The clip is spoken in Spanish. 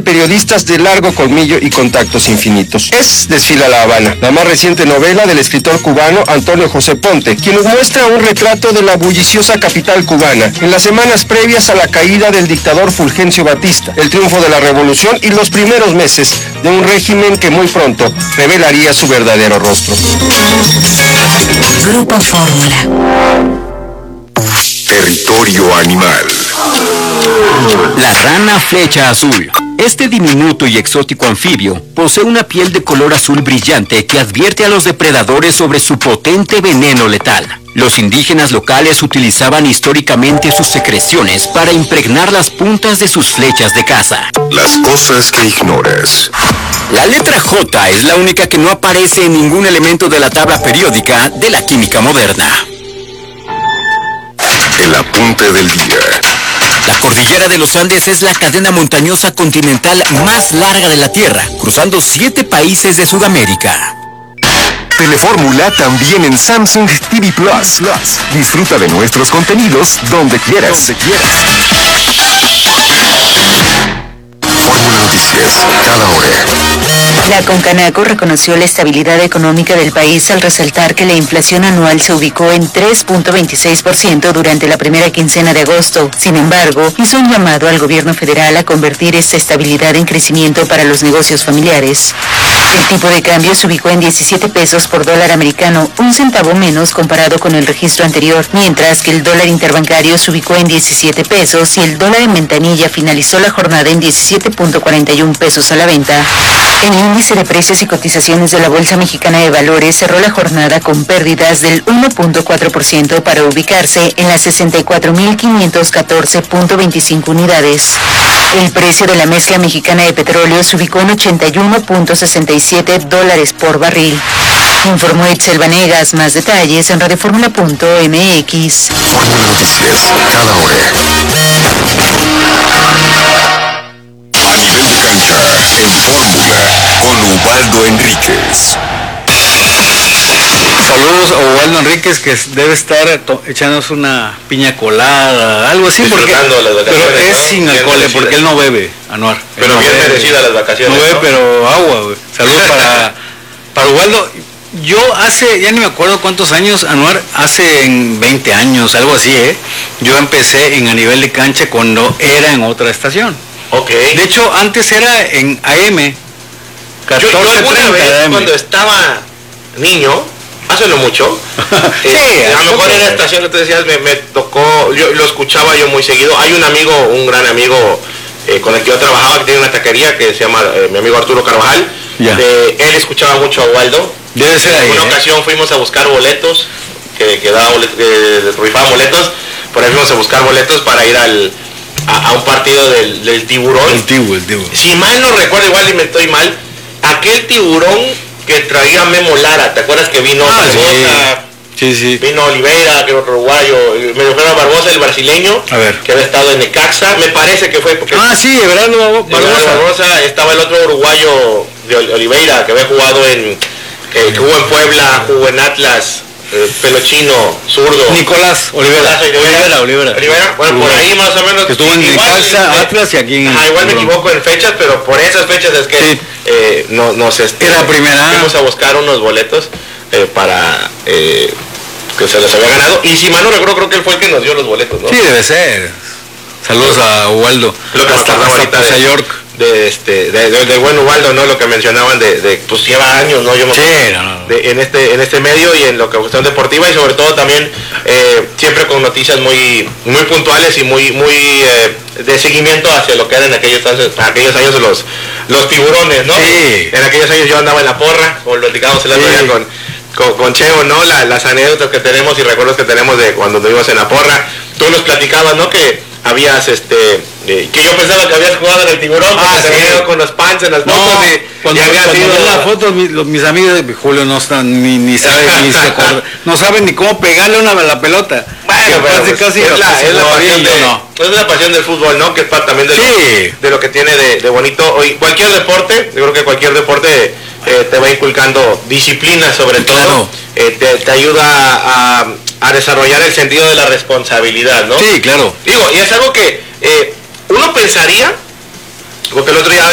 periodistas de largo colmillo y contactos infinitos. Es Desfila La Habana, la más reciente novela del escritor cubano Antonio José Ponte, quien nos muestra un retrato de la bulliciosa capital cubana en las semanas previas a la caída del dictador Fulgencio Batista, el triunfo de la revolución y los primeros meses de un régimen que muy pronto revelaría su verdadero rostro. Grupo Fórmula. Territorio animal. La rana flecha azul. Este diminuto y exótico anfibio posee una piel de color azul brillante que advierte a los depredadores sobre su potente veneno letal. Los indígenas locales utilizaban históricamente sus secreciones para impregnar las puntas de sus flechas de caza. Las cosas que ignoras. La letra J es la única que no aparece en ningún elemento de la tabla periódica de la química moderna. El apunte del día. La cordillera de los Andes es la cadena montañosa continental más larga de la Tierra, cruzando 7 países de Sudamérica. Telefórmula también en Samsung TV Plus. Disfruta de nuestros contenidos donde quieras. Fórmula Noticias, cada hora. La Concanaco reconoció la estabilidad económica del país al resaltar que la inflación anual se ubicó en 3.26% durante la primera quincena de agosto. Sin embargo, hizo un llamado al gobierno federal a convertir esta estabilidad en crecimiento para los negocios familiares. El tipo de cambio se ubicó en 17 pesos por dólar americano, un centavo menos comparado con el registro anterior, mientras que el dólar interbancario se ubicó en 17 pesos y el dólar en ventanilla finalizó la jornada en 17.41 pesos a la venta. El índice de precios y cotizaciones de la Bolsa Mexicana de Valores cerró la jornada con pérdidas del 1.4% para ubicarse en las 64.514.25 unidades. El precio de la mezcla mexicana de petróleo se ubicó en $81.67 por barril. Informó Itzel Vanegas. Más detalles en radioformula.mx. Fórmula Noticias, cada hora. A nivel de cancha, en Fórmula, con Ubaldo Enríquez. Saludos a Ubaldo Enríquez, que debe estar echándose una piña colada, algo así, porque las vacaciones, pero es ¿no? sin alcohol, porque él no bebe, Anuar. Pero no bien bebe, merecidas las vacaciones. No bebe, ¿no? pero agua, güey. Saludos para Ubaldo. Yo hace, ya ni me acuerdo cuántos años, Anuar, hace 20 años, algo así, yo empecé en A Nivel de Cancha cuando era en otra estación. Ok. De hecho, antes era en AM, 14:30 yo alguna vez AM. cuando estaba niño, hace no mucho, Sí, a lo mejor en la estación que te decías me tocó, yo lo escuchaba yo muy seguido. Hay un amigo, un gran amigo con el que yo trabajaba, que tiene una taquería que se llama mi amigo Arturo Carvajal. Ya. Él escuchaba mucho a Ubaldo. Debe ser ahí. En una ocasión fuimos a buscar boletos, que daba rifaba boletos, por ahí fuimos a buscar boletos para ir a un partido del Tiburón. El tiburón. Si mal no recuerdo, igual y me estoy mal, aquel Tiburón que traía Memo Lara, ¿te acuerdas que vino Barbosa? Sí. Vino Oliveira, que era otro uruguayo, me refiero a Barbosa, el brasileño, A ver. que había estado en Necaxa, me parece que fue porque... Sí, Everardo Barbosa, estaba el otro uruguayo de Oliveira, que había jugado que jugó en Puebla, jugó en Atlas, pelo chino, zurdo. Nicolás Olivera. Bueno, por ahí más o menos. Que estuvo en Necaxa, Atlas y aquí en... igual me equivoco en fechas, pero por esas fechas es que Sí. Era primera. Fuimos a buscar unos boletos para que se los había ganado. Y si mal no recuerdo, creo que él fue el que nos dio los boletos, ¿no? Sí, debe ser. Saludos a Ubaldo. Lo que hasta ahorita Nueva York. de buen Ubaldo, ¿no? Lo que mencionaban pues lleva años, ¿no? Yo me en este medio y en lo que cuestión deportiva, y sobre todo también siempre con noticias muy puntuales y muy de seguimiento hacia lo que eran en aquellos años los Tiburones, ¿no? Sí. En aquellos años yo andaba en la porra, como lo platicamos el otro día con Cheo, ¿no? Las anécdotas que tenemos y recuerdos que tenemos de cuando estuvimos en la porra. Tú nos platicabas, ¿no? Que habías que yo pensaba que habías jugado en el Tiburón, porque te había ido con los pants en las fotos cuando ven las fotos, mis amigos de Julio no están ni saben ni se acuerdan, no saben ni cómo pegarle a la pelota. Bueno, pero casi es la pasión del fútbol, ¿no? Que es parte también de lo que tiene de bonito. Hoy cualquier deporte, yo creo que cualquier deporte te va inculcando disciplina, sobre todo, te ayuda a desarrollar el sentido de la responsabilidad, ¿no? Sí, claro. Digo, y es algo que uno pensaría, porque el otro día